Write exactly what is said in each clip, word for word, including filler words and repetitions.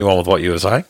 on with what you were saying?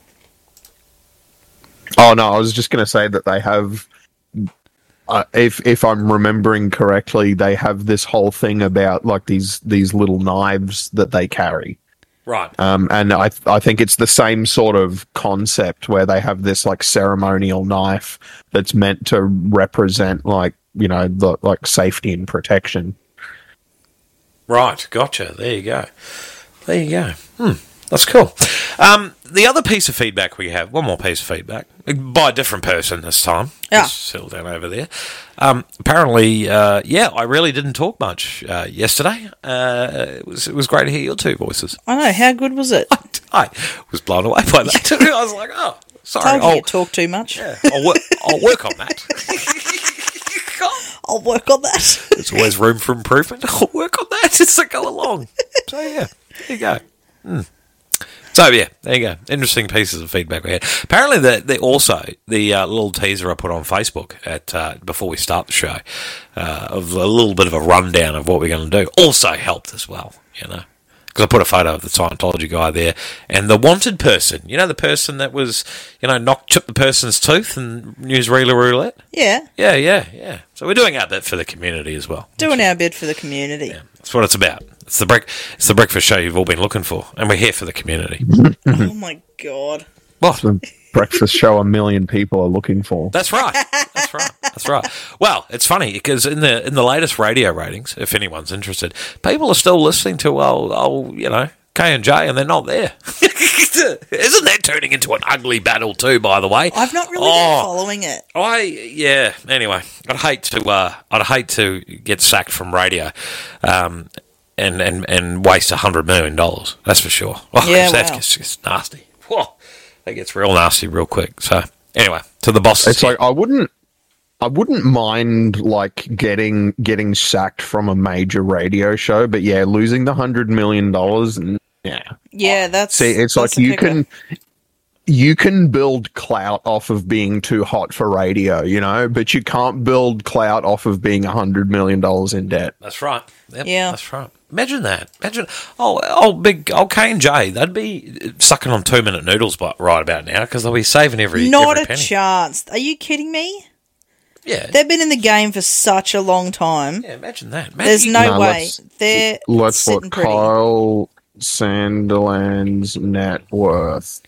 Oh no, I was just going to say that they have. Uh, if if I'm remembering correctly, they have this whole thing about like these these little knives that they carry. Right. Um, and I I think it's the same sort of concept where they have this like ceremonial knife that's meant to represent like you know the like safety and protection. Right. Gotcha. There you go. There you go. Hmm. That's cool. Um, the other piece of feedback we have, one more piece of feedback, by a different person this time. Yeah. Just settle down over there. Um, apparently, uh, yeah, I really didn't talk much uh, yesterday. Uh, it was it was great to hear your two voices. I know. How good was it? I, I was blown away by that. I was like, oh, sorry. Told you I'll, you talk too much. yeah, I'll, wor- I'll work on that. I'll work on that. There's always room for improvement. I'll work on that as I go along. So, yeah, there you go. Mm. So, yeah, there you go. Interesting pieces of feedback we had. Apparently, the, the also, the uh, little teaser I put on Facebook at uh, before we start the show, uh, of a little bit of a rundown of what we're going to do, also helped as well, you know. Because I put a photo of the Scientology guy there, and the wanted person, you know, the person that was, you know, knocked, chipped the person's tooth and newsreeler roulette? Yeah. Yeah, yeah, yeah. So we're doing our bit for the community as well. Doing our bit for the community. Yeah, that's what it's about. It's the break. It's the breakfast show you've all been looking for, and we're here for the community. Oh, my God. What? The breakfast show a million people are looking for. That's right. That's right. That's right. Well, it's funny because in the in the latest radio ratings, if anyone's interested, people are still listening to oh, oh you know K and J, and they're not there. Isn't that turning into an ugly battle too? By the way, I've not really oh, been following it. I yeah. Anyway, I'd hate to uh, I'd hate to get sacked from radio, um, and and and waste a hundred million dollars. That's for sure. Oh, Yeah, that's wow. just, just nasty. Whoa, that gets real nasty real quick. So anyway, to the bosses. It's like I wouldn't, I wouldn't mind like getting getting sacked from a major radio show, but yeah, losing the hundred million dollars, yeah. Yeah, that's. See, it's that's like the you kicker. can, you can build clout off of being too hot for radio, you know, but you can't build clout off of being a hundred million dollars in debt. That's right. Yep, Yeah. that's right. Imagine that. Imagine, oh, oh, big, oh, K and J. They'd be sucking on two minute noodles by, right about now because they'll be saving every Not every a penny. chance. Are you kidding me? Yeah, They've been in the game for such a long time. yeah. Imagine that. There's Imagine- no No, way. let's- They're Let's sitting look, pretty. Kyle Sanderland's net worth.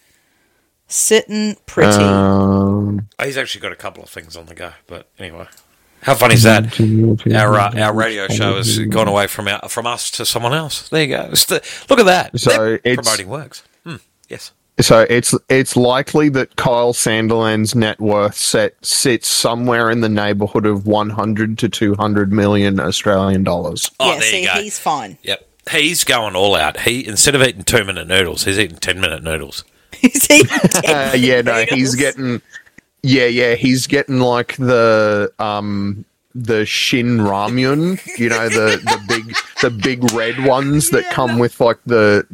Sitting pretty. Um, Oh, he's actually got a couple of things on the go. But anyway, how funny is that? Our uh, our radio show has gone away from our, from us to someone else. There you go. It's the- look at that. So They're it's- promoting works. Hmm, yes. So it's it's likely that Kyle Sanderland's net worth set sits somewhere in the neighborhood of one hundred to two hundred million Australian dollars. Oh, yeah, there see, you go. he's fine. Yep. He's going all out. He instead of eating two minute noodles, he's eating ten minute noodles. He's eating Uh, yeah, no, he's noodles. getting yeah, yeah, he's getting like the um the Shin Ramyun, you know, the the big the big red ones that come with like the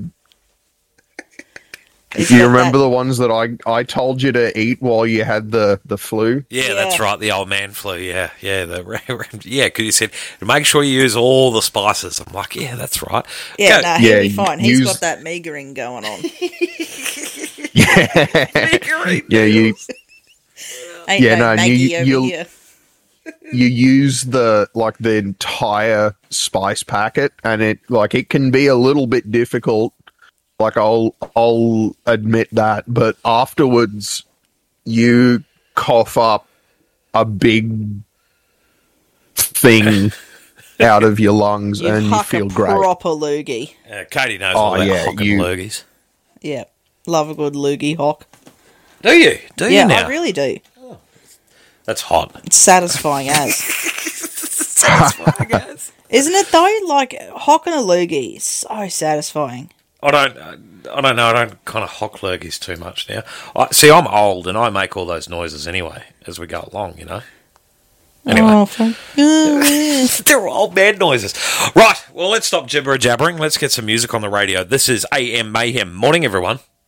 He's you got remember that- the ones that I, I told you to eat while you had the, the flu? Yeah, Yeah. that's right. The old man flu. Yeah, yeah, the yeah. Because he said make sure you use all the spices. I'm like, yeah, that's right. Yeah, Go- no, he'll Yeah, be fine. He's use- got that meagering going on. Yeah, yeah, you Ain't Yeah, no, no, Maggie you- over you'll- here. you use the like the entire spice packet, and it like it can be a little bit difficult. Like I'll I'll admit that, but afterwards you cough up a big thing out of your lungs, You and you huck feel a great. proper loogie. Uh, Katie knows Oh, all about yeah, hocking you- lurgies. Yeah, love a good loogie hock. Do you? Do Yeah, you now? I really do. That's hot. It's satisfying as. I guess. Isn't it though? Like hocking a loogie is so satisfying. I don't. I don't know. I don't kind of hock lurgies too much now. I, see, I'm old and I make all those noises anyway as we go along. You know. Anyway. Oh, fuck. They're all old man noises. Right, well, let's stop gibber jabbering. Let's get some music on the radio. This is A M Mayhem. Morning, everyone.